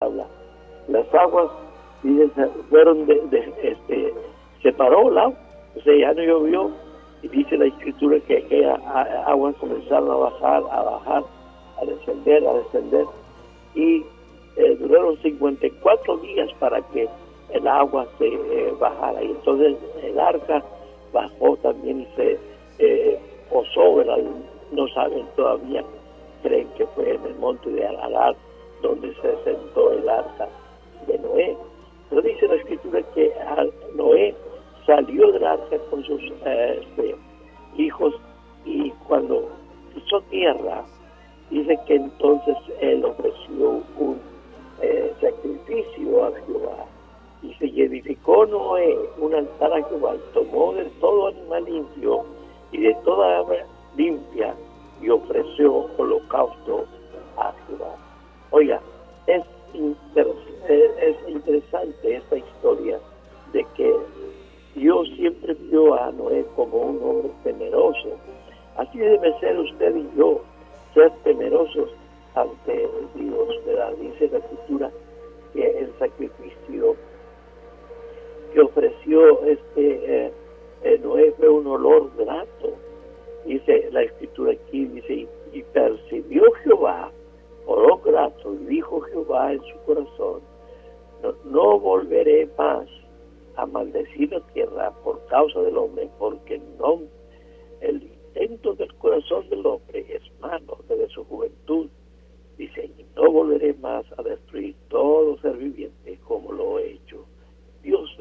habla. Las aguas, dice, fueron se paró el agua, o sea, ya no llovió, y dice la escritura que aquellas aguas comenzaron a bajar, a descender, y duraron 54 días para que el agua se bajara, y entonces el arca bajó también y se posó, ¿verdad? No saben todavía, creen que fue en el monte de Ararat donde se sentó el arca de Noé. Pero dice la escritura que Noé salió del arca con sus hijos, y cuando pisó tierra, dice que entonces él ofreció un sacrificio a Jehová, y se edificó Noé un altar a Jehová, y tomó de todo animal limpio y de toda agua limpia, y ofreció holocausto a Jehová. Oiga, es interesante esta historia de que Dios siempre vio a Noé como un hombre temeroso. Así debe ser usted y yo, ser temerosos ante Dios, ¿verdad? Dice la escritura que el sacrificio que ofreció Noé fue un olor grato. Dice la escritura aquí, dice, y percibió Jehová olor grato, y dijo Jehová en su corazón, no volveré más a maldecir la tierra por causa del hombre, porque no, el intento del corazón del hombre es malo desde su juventud. Dice, y no volveré más a destruir todo ser viviente como lo he hecho. Dios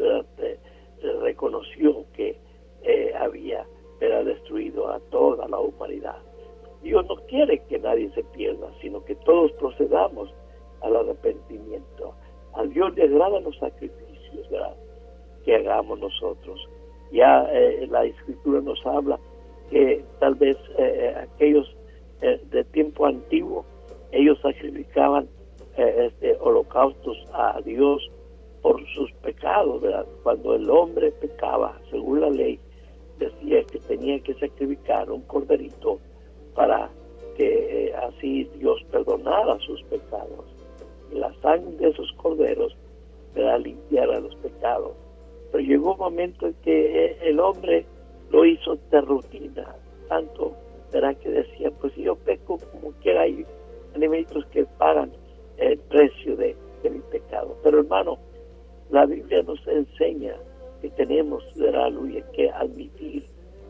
reconoció que había destruido a toda la humanidad. Dios no quiere que nadie se pierda, sino que todos procedamos al arrepentimiento. A Dios le agradan los sacrificios, ¿verdad?, que hagamos nosotros. Ya la escritura nos habla que tal vez aquellos de tiempo antiguo, ellos sacrificaban holocaustos a Dios por sus pecados, ¿verdad? Cuando el hombre pecaba, según la ley, decía que tenía que sacrificar un corderito para que así Dios perdonara sus pecados. Y la sangre de esos corderos, ¿verdad?, limpiara los pecados. Pero llegó un momento en que el hombre lo hizo de rutina, tanto, ¿verdad?, que decía, pues si yo peco, como quiera, hay animalitos que pagan el precio de mi pecado. Pero hermano, la Biblia nos enseña que tenemos, ¿verdad?, aleluya, que admitir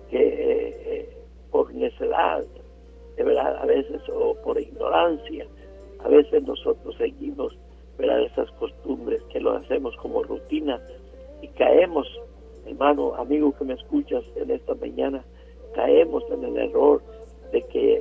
que por necedad, de verdad, a veces, o por ignorancia, a veces nosotros seguimos, ¿verdad?, esas costumbres que lo hacemos como rutina, y caemos, hermano, amigo que me escuchas en esta mañana, caemos en el error de que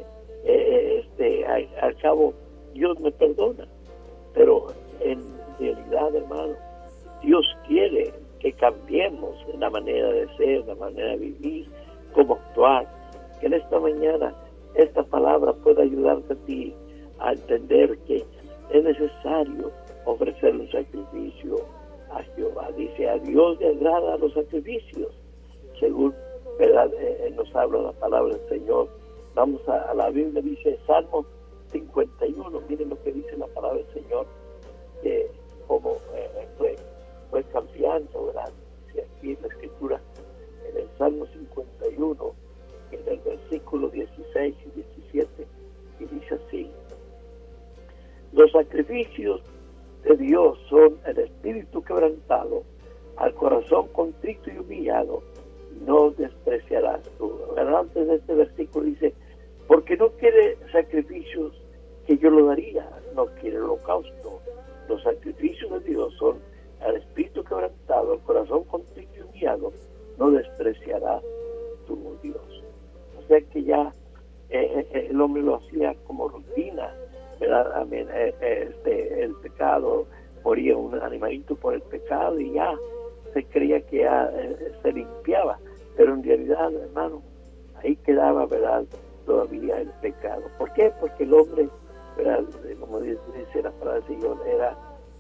al cabo Dios me perdona, pero en realidad, hermano, Dios quiere que cambiemos la manera de ser, la manera de vivir, cómo actuar. Que en esta mañana esta palabra pueda ayudarte a ti a entender que es necesario ofrecer un sacrificio a Jehová. Dice, a Dios le agrada los sacrificios, según, ¿verdad?, nos habla la palabra del Señor. Vamos a la Biblia, dice Salmo 51, miren lo que dice la palabra del Señor, que como fue cambiando, ¿verdad? Dice aquí en la escritura, en el Salmo 51, en el versículo 16 y 17, y dice así: los sacrificios de Dios son el espíritu quebrantado, al corazón contrito y humillado no despreciarás tú. ¿Verdad? Antes de este versículo dice, porque no quiere sacrificios que yo lo daría, no quiere holocausto. Los sacrificios de Dios son el espíritu quebrantado, el corazón contrito y humillado no despreciarás tu Dios. O sea que ya el hombre lo hacía como rutina, ¿verdad? Amén. El pecado, moría un animalito por el pecado y ya se creía que ya se limpiaba, pero en realidad, hermano, ahí quedaba, ¿verdad?, todavía el pecado. ¿Por qué? Porque el hombre, ¿verdad?, como dice la palabra del Señor, era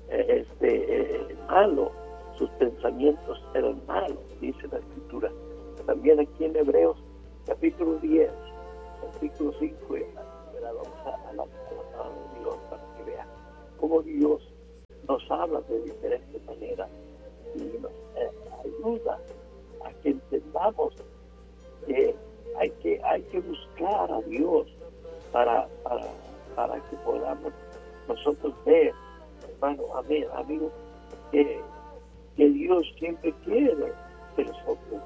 malo, sus pensamientos eran malos, dice la escritura. También aquí en Hebreos capítulo 10, versículo 5, ¿verdad?, vamos a la palabra de Dios para que vea cómo Dios habla de diferente manera y nos ayuda a que entendamos que hay que buscar a Dios para que podamos nosotros ver, hermano, amén, amigo, que Dios siempre quiere que nosotros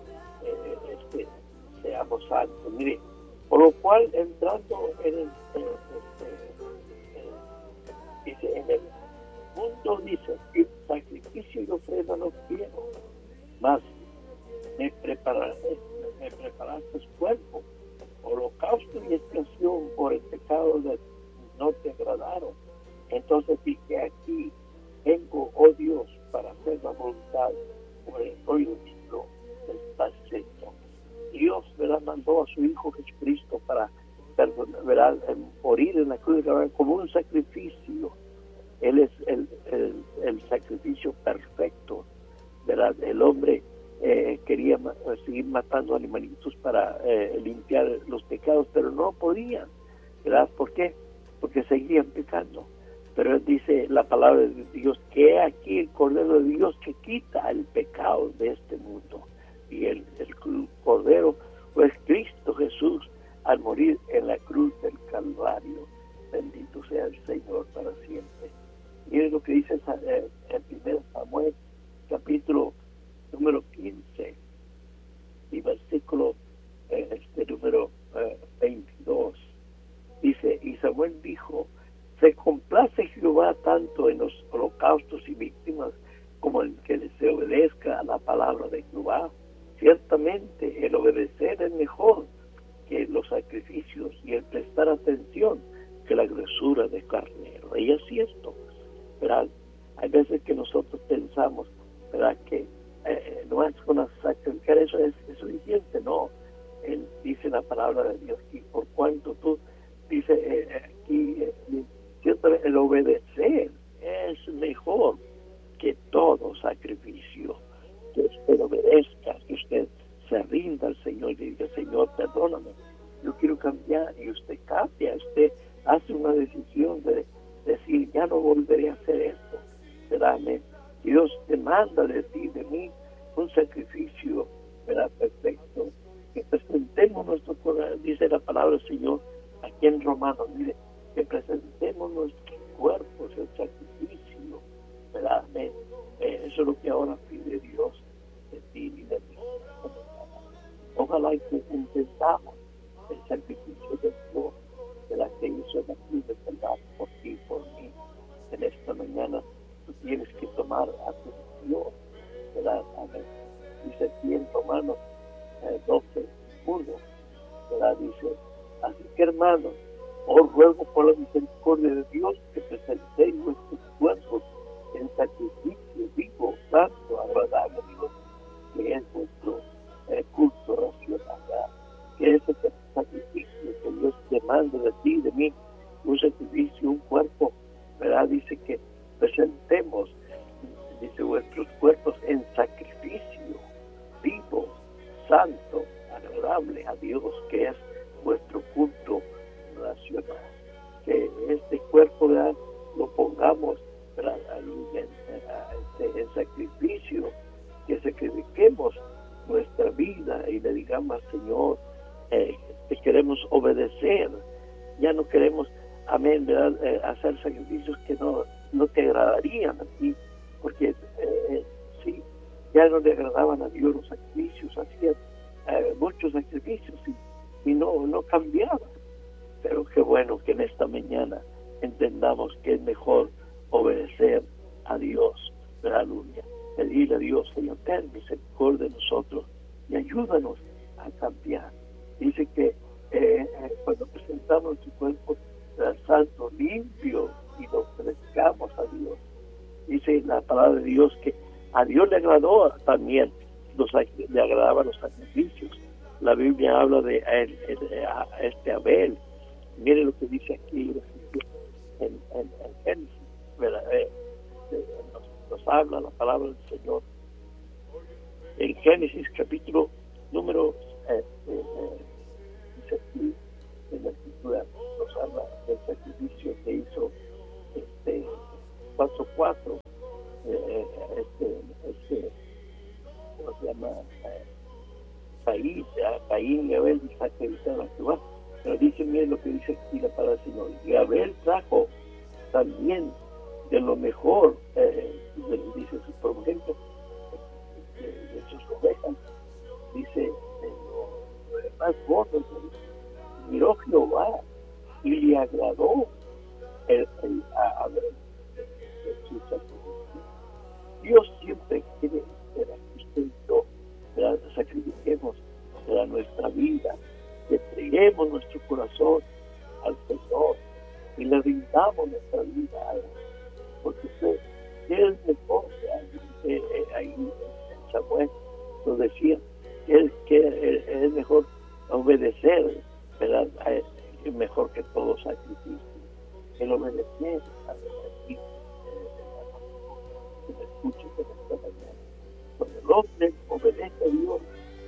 seamos santos. Mire, por lo cual, entrando dice, en el mundo, dice, el sacrificio y ofrenda no quiero, mas me preparaste cuerpo, holocausto y expiación por el pecado no te agradaron. Entonces dije, aquí vengo, oh Dios, para hacer la voluntad por el oído libro está escrito. Dios, ¿verdad?, mandó a su Hijo Jesucristo para, ¿verdad?, morir en la cruz como un sacrificio. Él es el sacrificio perfecto, ¿verdad? El hombre quería seguir matando animalitos para limpiar los pecados, pero no podían, ¿verdad? ¿Por qué? Porque seguían pecando. Pero él dice la palabra de Dios, que aquí el Cordero de Dios que quita el pecado de este mundo. Y el Cordero fue Cristo Jesús al morir en la cruz del Calvario. Bendito sea el Señor para siempre. Miren lo que dice en 1 Samuel, capítulo número 15, y versículo número 22. Dice, y Samuel dijo, se complace Jehová tanto en los holocaustos y víctimas como en que se obedezca a la palabra de Jehová. Ciertamente el obedecer es mejor que los sacrificios y el prestar atención que la grosura de carnero. Y así esto, ¿verdad? Hay veces que nosotros pensamos, ¿verdad?, que no es con sacrificar, eso es suficiente. No, él dice la palabra de Dios, y por cuanto tú, dice aquí, ciertamente el obedecer es mejor que todo sacrificio. Que usted obedezca, que usted se rinda al Señor y diga, Señor, perdóname, yo quiero cambiar, y usted cambia, usted hace una decisión de decir, ya no volveré a hacer esto, ¿verdad? Dios demanda de ti, de mí, un sacrificio, ¿verdad?, perfecto, que presentemos nuestro corazón, dice la palabra del Señor aquí en Romanos, mire, que presentemos nuestros cuerpos en sacrificio, ¿verdad? Eso es lo que ahora pide Dios de ti y de mí. Ojalá que entendamos el sacrificio de Dios, de la que hizo en la cruz de Calvario por ti y por mí. En esta mañana tú tienes que tomar atención, ¿verdad? Amén. Dice aquí en Romanos 12:1, ¿verdad? Dice, así que, hermanos, os ruego por la misericordia de Dios que presentéis vuestros cuerpos en sacrificio vivo, santo, agradable a Dios, que es vuestro culto racional, ¿verdad? Que ese sacrificio que Dios demanda de ti, de mí, un sacrificio, un cuerpo, ¿verdad? Dice que presentemos, dice, vuestros cuerpos en sacrificio vivo, santo, agradable a Dios, que es vuestro culto racional. Que este cuerpo, ¿verdad?, lo pongamos, ¿verdad?, en sacrificio, que sacrifiquemos nuestra vida y le digamos al Señor, te queremos obedecer, ya no queremos, amén, ¿verdad?, hacer sacrificios que no te agradarían a ti, porque sí, ya no le agradaban a Dios los sacrificios, hacían muchos sacrificios y no cambiaban. Pero qué bueno que en esta mañana entendamos que es mejor obedecer a Dios, aleluya, pedirle a Dios, Señor, ten misericordia de nosotros y ayúdanos a cambiar. Dice que cuando presentamos su cuerpo santo, limpio, y lo ofrezcamos a Dios, dice la palabra de Dios que a Dios le agradó también, le agradaban los sacrificios. La Biblia habla de Abel. Mire lo que dice aquí en Génesis, ¿verdad? Nos habla la palabra del Señor. En Génesis capítulo número dice aquí, en la escritura nos habla del sacrificio que hizo paso 4, ¿cómo se llama? Caín y Abel sacrificaron a Jehová. Pero dice, miren lo que dice aquí la palabra del Señor. Y Abel trajo también de lo mejor, dice su primogénito, de sus ovejas, dice, de lo más gordo, miró Jehová y le agradó a Abel de su sacrificio. Dios siempre quiere que usted y yo sacrifiquemos nuestra vida, que entreguemos nuestro corazón al Señor y le rindamos nuestra vida a Él, porque usted es mejor. Ahí en Samuel nos decía que es mejor obedecer, ¿verdad? Es mejor que todo sacrificio, el obedecer a Dios. Que me escuche que me está mañana. Cuando el hombre obedece a Dios,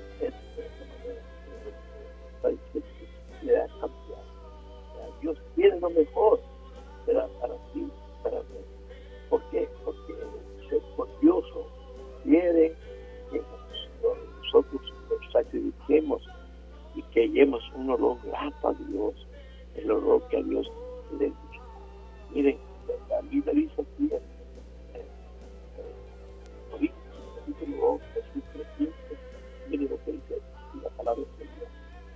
le da cambiar. Dios quiere lo mejor para ti, para mí. ¿Por qué? Porque el misericordioso quiere que nosotros nos sacrifiquemos y que llevemos un olor grato a Dios, el olor que a Dios le gusta. Miren, la Biblia dice aquí, miren lo que dice la palabra de Dios.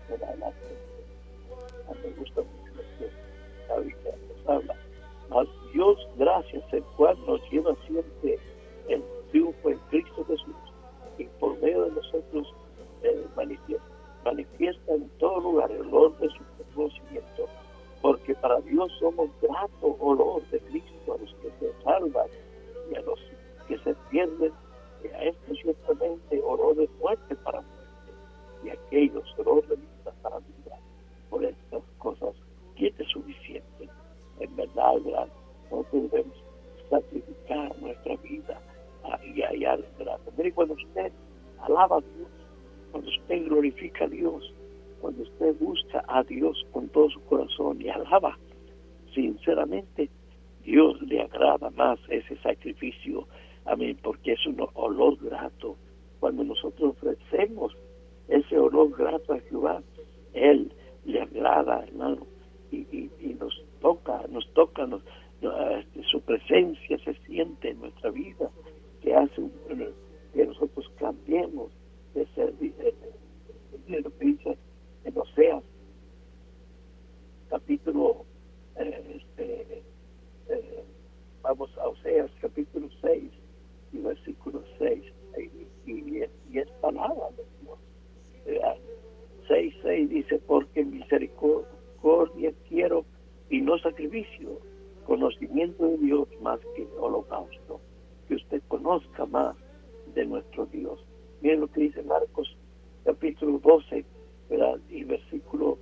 Me gusta mucho lo que la Biblia nos habla. Mas Dios, gracias, el cual nos lleva siempre el triunfo en Cristo Jesús, y por medio de nosotros manifiesta en todo lugar el olor de su conocimiento, porque para Dios somos grato olor de Cristo a los que se salvan y a los que se pierden, y a estos ciertamente olor de muerte para muerte, y a aquellos olor de vida para vida. Por estas cosas, ¿quién es suficiente? En verdad, nosotros debemos sacrificar nuestra vida y hallar gracia. Mire, cuando usted alaba a Dios, cuando usted glorifica a Dios, cuando usted busca a Dios con todo su corazón y alaba sinceramente, Dios le agrada más ese sacrificio. Amén, porque es un olor grato. Cuando nosotros ofrecemos ese olor grato a Jehová, Él le agrada, hermano, y nos toca, su presencia se siente en nuestra vida, que hace que nosotros cambiemos de ser, lo que dice en Oseas, capítulo, vamos a Oseas, capítulo 6, y versículo 6, y es palabra de Dios. 6:6 dice, porque misericordia quiero y no sacrificio, conocimiento de Dios más que holocausto, que usted conozca más de nuestro Dios. Miren lo que dice Marcos capítulo 12, ¿verdad? Y versículo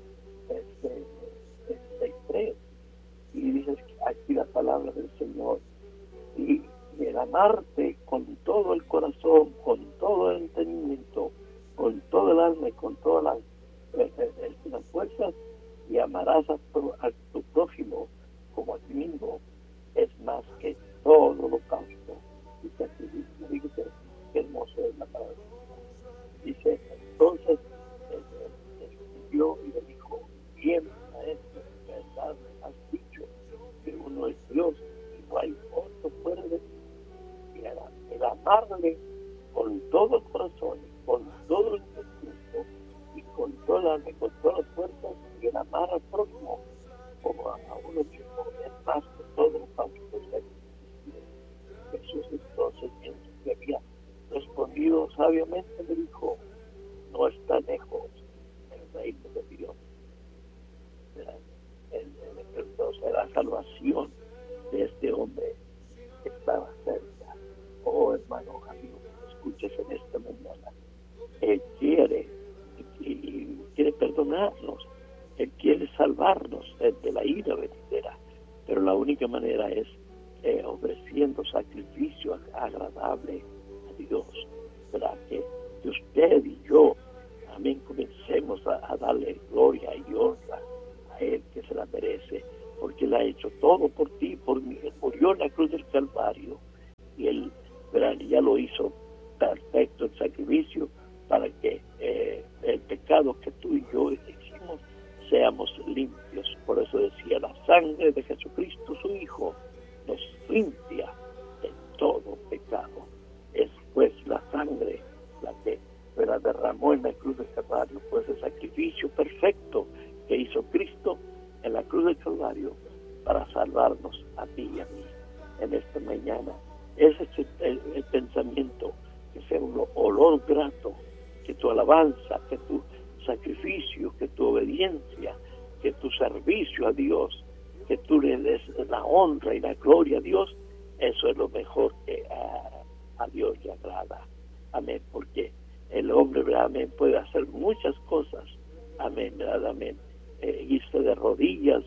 3, y dice aquí la palabra del Señor, y el amarte con todo el corazón, con todo el entendimiento, con todo el alma y con todas las fuerzas, y amarás a tu prójimo como a ti mismo, es más que todo holocausto y sacrificio. Fíjate qué hermoso es la palabra. Dice, entonces escribió y le dijo, bien, maestro, verdad has dicho, que uno es Dios y no hay otro fuera de ti. Y el amarle con todo el corazón, con todo el entendimiento, y con toda el alma, y con todas las fuerzas, y el amar al prójimo como a uno mismo, es más que todo holocausto. Jesús entonces, que había respondido sabiamente, le dijo, no está lejos el reino de Dios. Entonces la salvación de este hombre estaba cerca. Oh hermano, amigo, escuches en esta mañana. Él quiere perdonarnos, Él quiere salvarnos de la ira venidera, pero la única manera es ofreciendo sacrificio agradable a Dios, para que usted y yo, amén, comencemos a darle gloria y honra a Él, que se la merece, porque Él ha hecho todo por ti, por mí. Él murió en la cruz del Calvario, y Él lo hizo perfecto el sacrificio para que el pecado que tú y yo hicimos seamos limpios. Por eso decía, la sangre de Jesucristo, su Hijo, nos limpia de todo pecado. Es pues la sangre la que la derramó en la cruz del Calvario, pues el sacrificio perfecto que hizo Cristo en la cruz del Calvario para salvarnos a ti y a mí en esta mañana. Ese es el pensamiento, que sea un olor grato, que tu alabanza, que tu sacrificio, que tu obediencia, que tu servicio a Dios, que tú le des la honra y la gloria a Dios, eso es lo mejor que a Dios le agrada. Amén, porque el hombre, ¿verdad? Amén, puede hacer muchas cosas, amén, ¿verdad? Amén, irse de rodillas,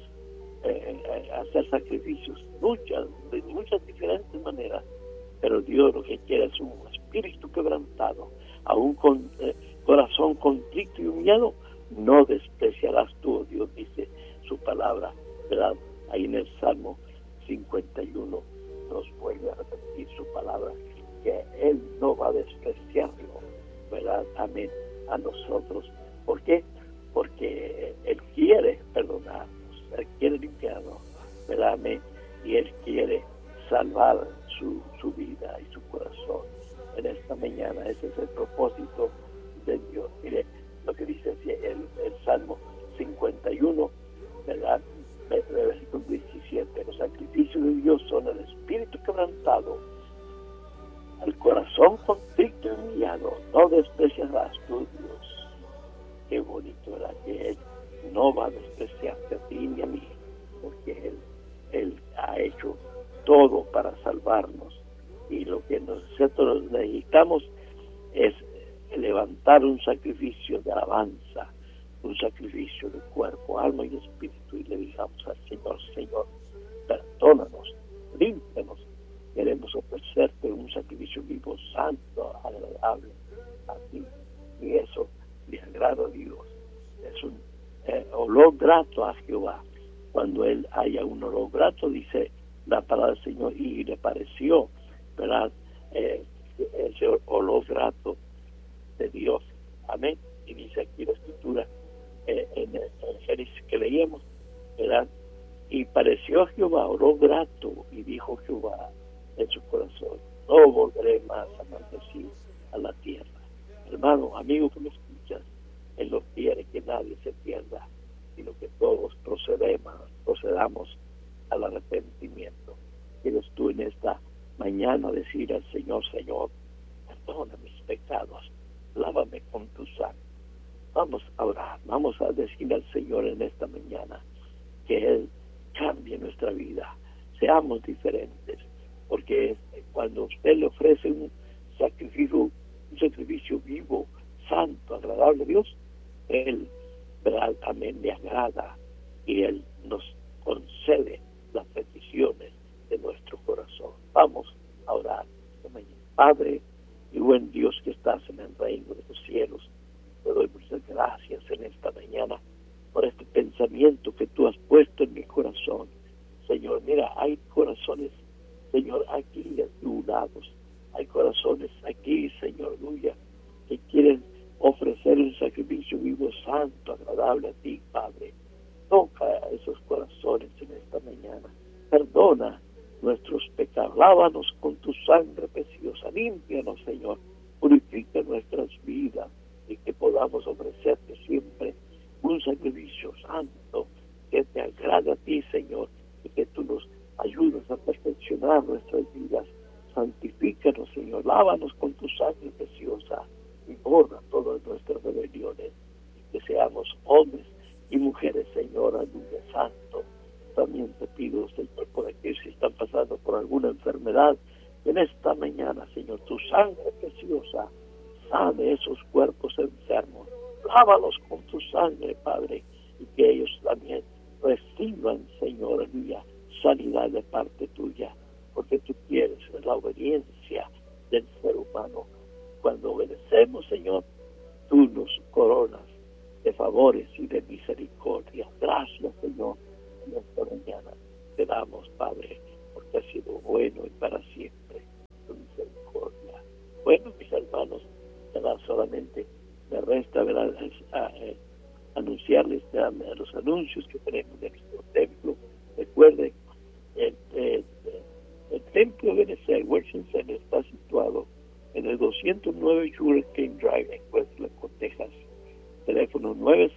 hacer sacrificios, de muchas diferentes maneras, pero Dios lo que quiere es un espíritu quebrantado, aún con corazón contrito y humillado, no despreciarás tú, Dios dice su palabra, ¿verdad? Ahí en el Salmo 51 nos vuelve a repetir su palabra, que Él no va a despreciarlo, ¿verdad? Amén, a nosotros. ¿Por qué? Porque Él quiere perdonarnos, Él quiere limpiarnos, ¿verdad? Amén, y Él quiere salvar su vida y su corazón en esta mañana. Ese es el propósito de Dios. Mire lo que dice el Salmo 51, ¿verdad? Versículo 17. Los sacrificios de Dios son el espíritu quebrantado, el corazón contrito y humillado. No despreciarás tú, Dios. Qué bonito, ¿verdad? Que Él no va a despreciarte a ti ni a mí, porque Él ha hecho todo para salvarnos, y lo que nosotros necesitamos es levantar un sacrificio de alabanza, un sacrificio de cuerpo, alma y espíritu, y le digamos al Señor: Señor, perdónanos, límpianos, queremos ofrecerte un sacrificio vivo, santo, agradable a ti, y eso le agrada a Dios. Es un olor grato a Jehová. Cuando Él haya un olor grato, dice la palabra del Señor, y le pareció, ¿verdad? Ese olor grato de Dios. Amén. Y dice aquí la escritura, en el Génesis que leíamos, ¿verdad? Y pareció a Jehová olor grato, y dijo Jehová en su corazón: no volveré más a maldecir a la tierra. Hermano, amigo que me escuchas, Él no quiere que nadie se pierda, sino que todos procedamos al arrepentimiento. ¿Quieres tú en esta mañana decir al Señor: Señor, perdona mis pecados, lávame con tu sangre? Vamos a orar, vamos a decir al Señor en esta mañana que Él cambie nuestra vida, seamos diferentes, porque cuando usted le ofrece un sacrificio vivo, santo, agradable a Dios, Él, ¿verdad? Amén, le agrada, y Él nos concede las peticiones de nuestro corazón. Vamos a orar esta mañana. Padre y buen Dios que estás en el reino de los cielos, te doy muchas gracias en esta mañana por este pensamiento que tú has puesto en mi corazón. Señor, mira, hay corazones, Señor, aquí atribulados, hay corazones aquí, Señor, aleluya, que quieren ofrecer un sacrificio vivo, santo, agradable a ti, Padre. Toca a esos corazones en esta mañana. Perdona nuestros pecados. Lávanos con tu sangre preciosa. Límpianos, Señor. Purifica nuestras vidas, y que podamos ofrecerte siempre un sacrificio santo que te agrade a ti, Señor, y que tú nos ayudes a perfeccionar nuestras vidas. Santifícanos, Señor. Lávanos con tu sangre preciosa y borra todas nuestras rebeliones, y que seamos hombres y mujeres, Señor, aleluya, santo. También te pido, Señor, por aquellos que están pasando por alguna enfermedad, en esta mañana, Señor, tu sangre preciosa sane esos cuerpos enfermos. Lávalos con tu sangre, Padre, y que ellos también reciban, Señor, aleluya, sanidad de parte tuya, porque tú quieres la obediencia del ser humano. Cuando obedecemos, Señor, tú nos coronas de favores y de misericordia. Gracias, Señor, en esta mañana te damos, Padre, porque has sido bueno y para siempre tu misericordia. hermanos, ¿verdad? Solamente me resta, ¿verdad?, anunciarles los anuncios que tenemos de nuestro templo. Recuerden, el templo de Benecer Worship Center está situado en el 209 Hurricane Drive en Westlaco, Texas. Teléfono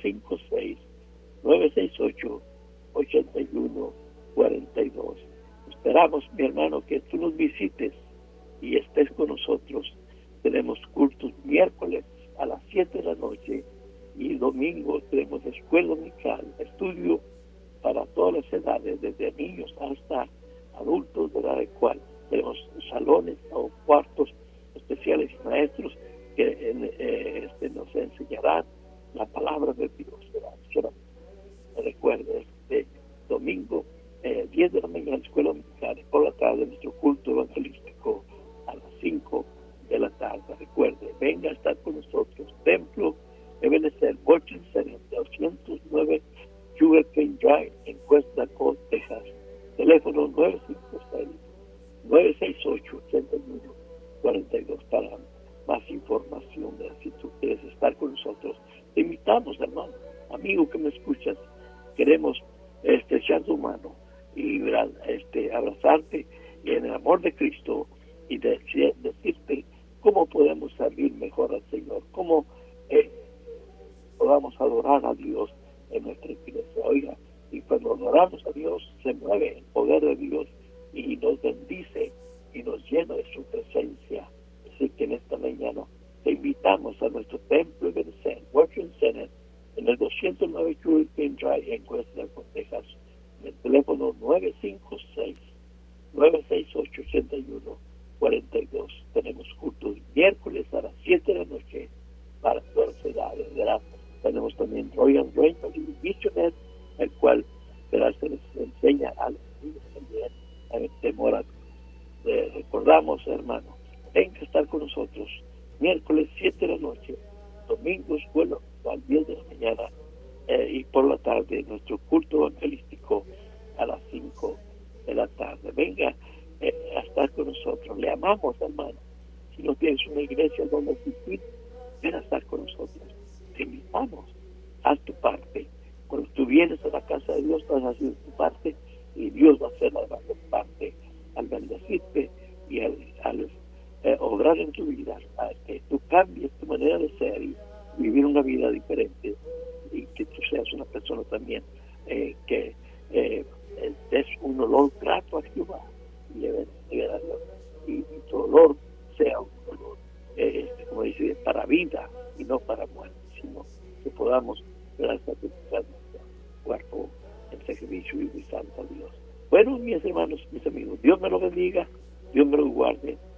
956-968-8142. Esperamos, mi hermano, que tú nos visites y estés con nosotros. Tenemos cultos miércoles a las 7 de la noche y domingo tenemos escuela dominical, estudio para todas las edades, desde niños hasta adultos, de la cual tenemos salones o cuartos especiales y maestros que nos enseñarán la palabra de Dios. Recuerde, domingo 10 de la mañana escuela dominical, por la tarde nuestro culto evangelístico a las 5 de la tarde. Recuerde, venga a estar con nosotros. Templo Ebenezer Worship Center, 209 Sugarcane Drive en West Dakota, Texas. Teléfono 956-968-8142 para más información. Si tú quieres estar con nosotros, te invitamos, hermano, amigo que me escuchas. Queremos echar tu mano y abrazarte en el amor de Cristo y decirte cómo podemos servir mejor al Señor, cómo podamos adorar a Dios en nuestra iglesia. Oiga, y cuando adoramos a Dios se mueve el poder de Dios y nos bendice y nos llena de su presencia. Así que en esta mañana te invitamos a nuestro templo de Benecer Worship Center en el 209 Hurricane Drive en West Dakota, Texas, en el teléfono 956-968-8142. Tenemos cultos miércoles a las 7 de la noche para todas las edades, ¿verdad? Tenemos también Royal Rental y Visionet, el cual, ¿verdad?, se les enseña a los niños también el temor a Dios. Recordamos, hermano, ven a estar con nosotros miércoles 7 de la noche, domingos, bueno, a las 10 de la mañana y por la tarde nuestro culto evangelístico a las 5 de la tarde. Venga a estar con nosotros. Le amamos, hermano. Si no tienes una iglesia donde asistir, ven a estar con nosotros. Te invitamos. Haz tu parte. Cuando tú vienes a la casa de Dios, vas a hacer tu parte y Dios va a hacer la parte al bendecirte y al obrar en tu vida, a que tú cambies tu manera de ser y vivir una vida diferente, y que tú seas una persona también que des un olor grato a Jehová y tu olor sea un olor como dice, para vida y no para muerte, sino que podamos sacrificar nuestro cuerpo en sacrificio y santo a Dios. Bueno, mis hermanos, mis amigos, Dios me lo bendiga, Dios me lo guarde.